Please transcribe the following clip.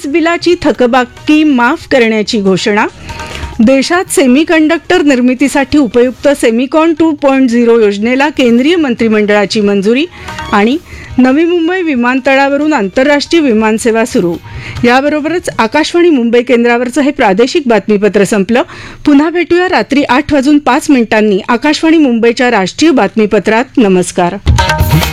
बिलाची थकबाकी माफ करण्याची घोषणा, देशात सेमीकंडक्टर निर्मितीसाठी उपयुक्त सेमिकॉन 2.0 योजनेला केंद्रीय मंत्रिमंडळाची मंजुरी आणि नवी मुंबई विमानतळावरून आंतरराष्ट्रीय विमानसेवा सुरू. याबरोबरच आकाशवाणी मुंबई केंद्रावरचं हे प्रादेशिक बातमीपत्र संपलं. पुन्हा भेटूया रात्री 8:05 आकाशवाणी मुंबईच्या राष्ट्रीय बातमीपत्रात. नमस्कार.